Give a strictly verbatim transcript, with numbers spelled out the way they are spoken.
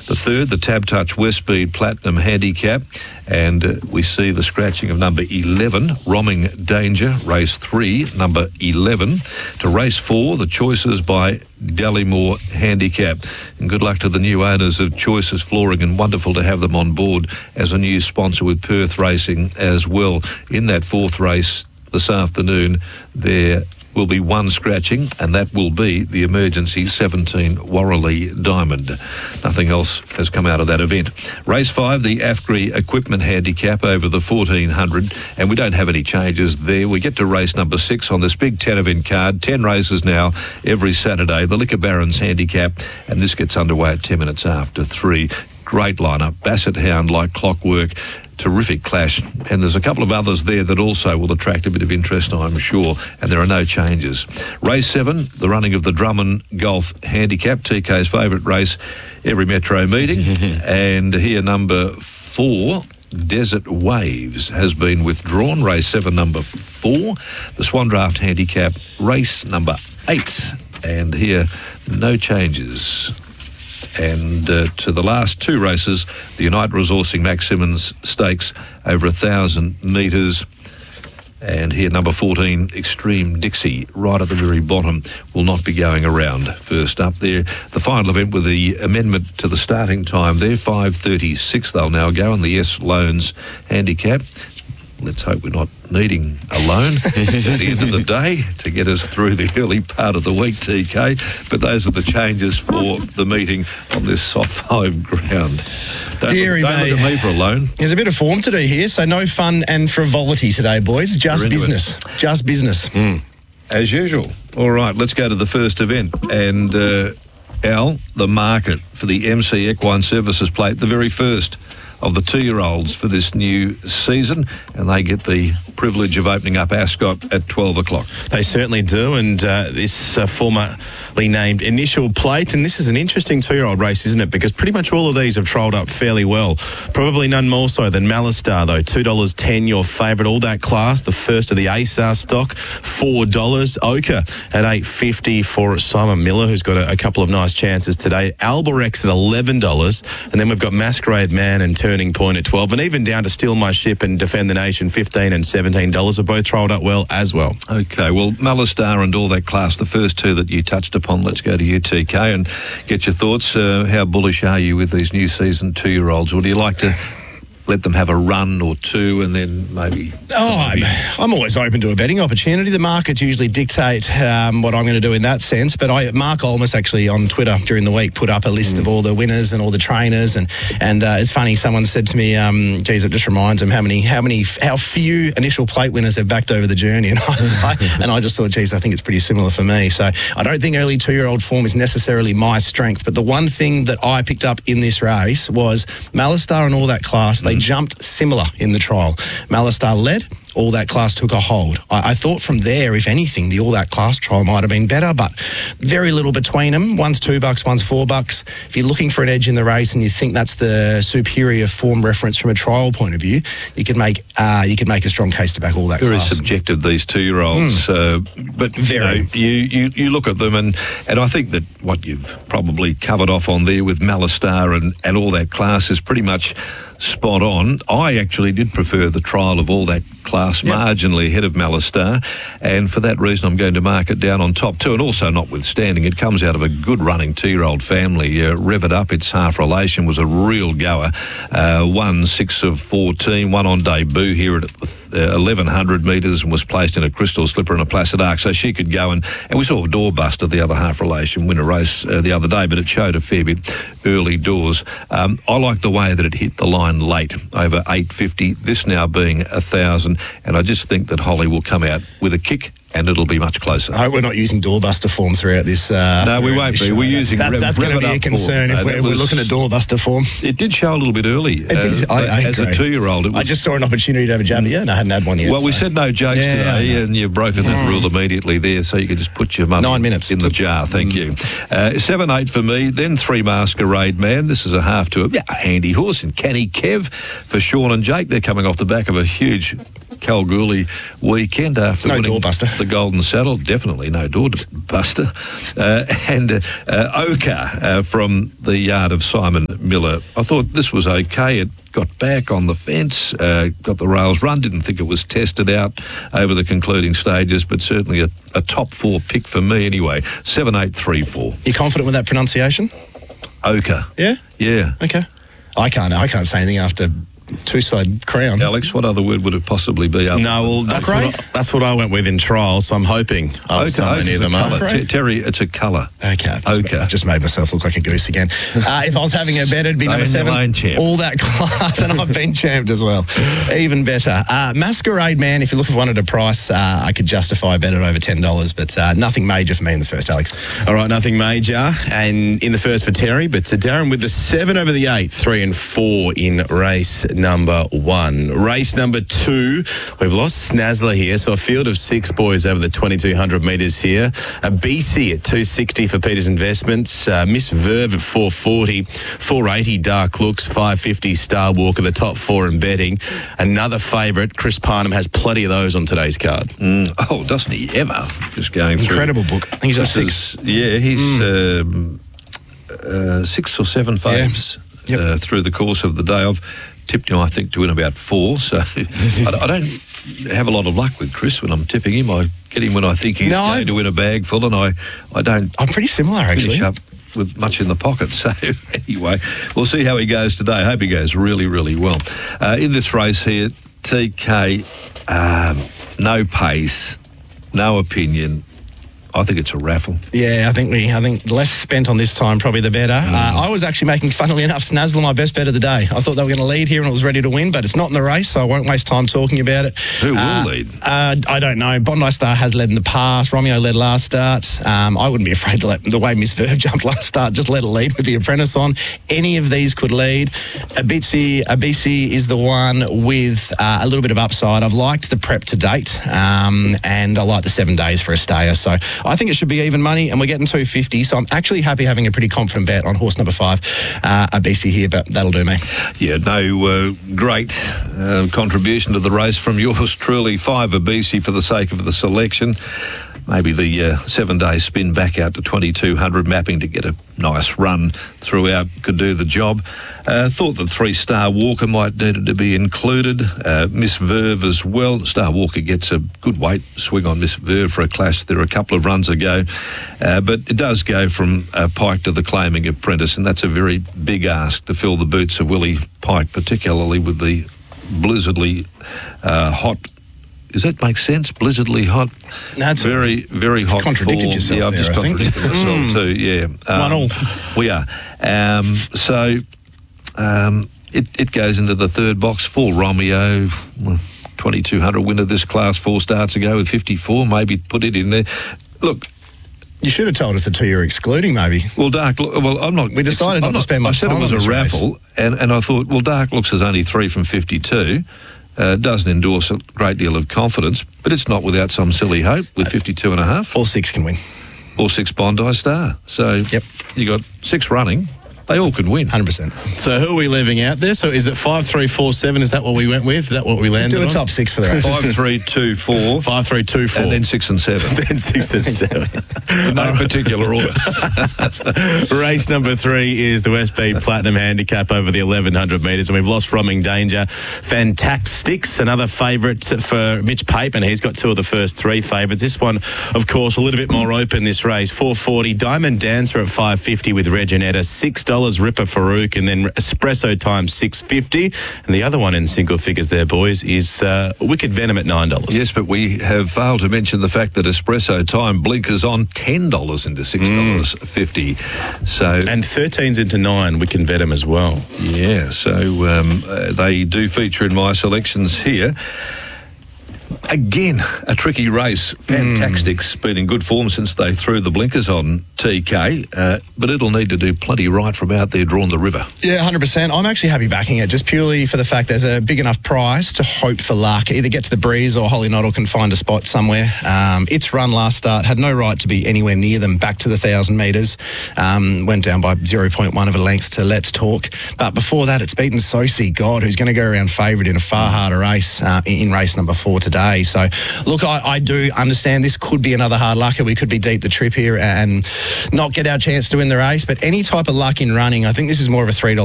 The third, the Tab Touch Westspeed Platinum Handicap. And uh, we see the scratching of number eleven, Roaming Danger, race three, number eleven. To race four, the Choices by Dallymore Handicap. And good luck to the new owners of Choices Flooring, and wonderful to have them on board as a new sponsor with Perth Racing as well. In that fourth race this afternoon, there will be one scratching, and that will be the emergency seventeen Warrelly Diamond. Nothing else has come out of that event. Race five, the AFGRI Equipment Handicap over the fourteen hundred, and we don't have any changes there. We get to race number six on this big ten event card. ten races now every Saturday. The Liquor Barons Handicap, and this gets underway at ten minutes after three. Great lineup. Basset Hound, Like Clockwork. Terrific clash, and there's a couple of others there that also will attract a bit of interest, I'm sure, and there are no changes. Race seven, the running of the Drummond Golf Handicap, T K's favourite race every Metro meeting. And here number four, Desert Waves, has been withdrawn. Race seven, number four, the Swan Draft Handicap, race number eight, and here no changes. And uh, to the last two races, the Unite Resourcing Max Simmons Stakes over a thousand metres. And here number fourteen, Extreme Dixie, right at the very bottom, will not be going around. First up there, the final event with the amendment to the starting time there, five thirty-six they'll now go on the S Loans Handicap. Let's hope we're not needing a loan at the end of the day to get us through the early part of the week, T K. But those are the changes for the meeting on this soft five ground. Don't, Deary look, don't look at me for a loan. There's a bit of form to do here, so no fun and frivolity today, boys. Just business. It. Just business. Mm. As usual. All right, let's go to the first event. And, uh, Al, the market for the M C Equine Services Plate, the very first of the two-year-olds for this new season, and they get the privilege of opening up Ascot at twelve o'clock. They certainly do, and uh, this uh, formerly named Initial Plate, and this is an interesting two-year-old race, isn't it? Because pretty much all of these have trolled up fairly well. Probably none more so than Malistar, though. two dollars ten, your favourite, all that class. The first of the A S A R stock, four dollars. Ochre at eight fifty for Simon Miller, who's got a, a couple of nice chances today. Alborex at eleven dollars, and then we've got Masquerade Man and Turning Point at twelve, and even down to Steal My Ship and Defend the Nation, fifteen and seventeen dollars, have both trolled up well as well. Okay, well, Malistar and all that class, the first two that you touched upon. Let's go to you, T K, and get your thoughts. Uh, how bullish are you with these new season two-year-olds? Would you like to let them have a run or two and then maybe... Oh, I'm, I'm always open to a betting opportunity. The markets usually dictate um, what I'm going to do in that sense, but I, Mark Olmos actually on Twitter during the week put up a list mm. of all the winners and all the trainers, and and uh, it's funny, someone said to me, um, geez, it just reminds them how many, how many, how few Initial Plate winners have backed over the journey, and I, I, and I just thought, geez, I think it's pretty similar for me. So I don't think early two-year-old form is necessarily my strength, but the one thing that I picked up in this race was Malistar and all that class, they jumped similar in the trial. Malistar led, All That Class took a hold. I, I thought from there, if anything, the All That Class trial might have been better, but very little between them. One's two bucks, one's four bucks. If you're looking for an edge in the race and you think that's the superior form reference from a trial point of view, you could make uh, you could make a strong case to back All That very Class. Very subjective, these two-year-olds. Mm. Uh, but very. You know, you, you, you look at them, and, and I think that what you've probably covered off on there with Malistar and, and All That Class is pretty much spot on. I actually did prefer the trial of All That Class yep. marginally ahead of Malistar, and for that reason I'm going to mark it down on top too. And also, notwithstanding, it comes out of a good running two-year-old family. Uh, Rev It Up, its half relation, was a real goer. Uh, won six of fourteen, one on debut here at uh, eleven hundred metres, and was placed in a Crystal Slipper and a Placid Arc, so she could go. And, and we saw Doorbuster, the other half relation, win a race uh, the other day, but it showed a fair bit early doors. Um, I like the way that it hit the line late, over eight fifty, this now being one thousand, and I just think that Holly will come out with a kick and it'll be much closer. I hope we're not using Doorbuster form throughout this. Uh, no, we won't be. We're using that, rev, That's rev going to be a concern form. if no, we're, was, we're looking at Doorbuster form. It did show a little bit early. It did, uh, I, I as agree. a two-year-old. It was, I just saw an opportunity to have a jab at you, and I hadn't had one yet. Well, so. we said no jokes yeah, today, and you've broken that mm. rule immediately there, so you can just put your money Nine minutes. in the jar. Thank mm. you. Uh, seven eight for me, then three Masquerade Man. This is a half to a, yeah, a handy horse, and Canny Kev for Sean and Jake. They're coming off the back of a huge Kalgoorlie weekend after No winning doorbuster. the Golden Saddle. Definitely no doorbuster. Uh, and uh, uh, Oka uh, from the yard of Simon Miller. I thought this was okay. It got back on the fence, uh, got the rails run. Didn't think it was tested out over the concluding stages, but certainly a, a top four pick for me anyway. seven eight three four. You confident with that pronunciation? Oka. Yeah? Yeah. Okay. I can't I can't say anything after two-side crown. Alex, what other word would it possibly be? Up No, well, that's what, I, that's what I went with in trial, so I'm hoping I'll Oka, somewhere near Oka's a them up. colour. T- Terry, it's a colour. Okay. I've just, Okay. I've just made myself look like a goose again. Uh, if I was having a bet, it'd be Stay number in your seven. lane, champ. All that class, and I've been champed as well. Even better. Uh, Masquerade Man, if you're looking for one at a price, uh, I could justify a bet at over ten dollars, but uh, nothing major for me in the first, Alex. All right, nothing major. And in the first for Terry, but to Darren with the seven over the eight, three and four in race number one. Race number two, we've lost Snazzler here, so a field of six boys over the twenty-two hundred metres here. A B C at two sixty for Peters Investments. Uh, Miss Verve at four forty. four eighty Dark Looks. five fifty Star Walker, the top four in betting. Another favourite, Chris Parnham has plenty of those on today's card. Mm, oh, doesn't he ever? Just going through. Incredible book. I think he's got This six. is- yeah, he's Mm. um, uh, six or seven faves Yep. uh, through the course of the day. I've tipped him, I think, to win about four. So I, I don't have a lot of luck with Chris when I'm tipping him. I get him when I think he's No, I- going to win a bag full, and I, I don't I'm pretty similar, actually. finish up with much in the pocket. So anyway, we'll see how he goes today. I hope he goes really, really well. Uh, in this race here, T K, um, no pace, no opinion. I think it's a raffle. Yeah, I think we. I think less spent on this time, probably the better. Mm. Uh, I was actually making, funnily enough, Snazzler my best bet of the day. I thought they were going to lead here and it was ready to win, but it's not in the race, so I won't waste time talking about it. Who will Uh, lead? Uh, I don't know. Bondi Star has led in the past. Romeo led last start. Um, I wouldn't be afraid to let the way Miss Verve jumped last start. Just let it lead with the apprentice on. Any of these could lead. Abitsi, Abisi is the one with uh, a little bit of upside. I've liked the prep to date, um, and I like the seven days for a stayer. So I think it should be even money, and we're getting two fifty. So I'm actually happy having a pretty confident bet on horse number five, uh, Abisi here, but that'll do me. Yeah, no uh, great uh, contribution to the race from yours truly. Five Abisi for the sake of the selection. Maybe the uh, seven-day spin back out to twenty-two hundred, mapping to get a nice run throughout could do the job. Uh, thought that three-star Walker might need to be included. Uh, Miss Verve as well. Star Walker gets a good weight swing on Miss Verve for a clash there a couple of runs ago. Uh, but it does go from uh, Pike to the claiming apprentice, and that's a very big ask to fill the boots of Willie Pike, particularly with the blizzardly uh, hot. Does that make sense? Blizzardly hot. That's very, very hot. contradicted form. yourself Yeah, I've there, just I think. contradicted myself too. Yeah, um, One all. We are. Um, so um, it it goes into the third box for Romeo. twenty-two hundred winner this class four starts ago with fifty-four. Maybe put it in there. Look. You should have told us the two you're excluding, maybe. Well, Dark. Look, well, I'm not. We decided I'm not to spend much I said time it was on a this race. raffle, and, and I thought, well, Dark Looks is only three from fifty-two. Uh, doesn't endorse a great deal of confidence, but it's not without some silly hope with fifty-two and a half. All six can win. All six Bondi Star. So Yep. you got six running. They all could win. one hundred percent. So who are we leaving out there? So is it five, three, four, seven? Is that what we went with? Is that what we landed Do a on? top six for the race. Five, three, two, four, Five, three, two, four. and then six and seven. then six and seven. In no particular order. Race number three is the West Bead Platinum Handicap over the eleven hundred metres, and we've lost Roaming Danger. Fantastics, another favourite for Mitch Papen. He's got two of the first three favourites. This one, of course, a little bit more open this race. four forty Diamond Dancer at five fifty with Reginetta. six dollars Ripper Farouk, and then Espresso Time six fifty. And the other one in single figures there, boys, is uh, Wicked Venom at nine dollars. Yes, but we have failed to mention the fact that Espresso Time blinkers on ten dollars into six dollars fifty. So And thirteens into nine, Wicked Venom as well. yeah, so um, uh, they do feature in my selections here. Again, a tricky race. Fantastic's mm. been in good form since they threw the blinkers on T K, uh, but it'll need to do plenty right from out there drawing the river. Yeah, one hundred percent. I'm actually happy backing it, just purely for the fact there's a big enough prize to hope for luck. Either get to the breeze or Holy Noddle can find a spot somewhere. Um, its run last start had no right to be anywhere near them back to the one thousand metres. Um, went down by zero point one of a length to Let's Talk. But before that, it's beaten Soci God, who's going to go around favourite in a far harder race uh, in race number four today. So, look, I, I do understand this could be another hard lucker. We could be deep the trip here and not get our chance to win the race. But any type of luck in running, I think this is more of a three dollars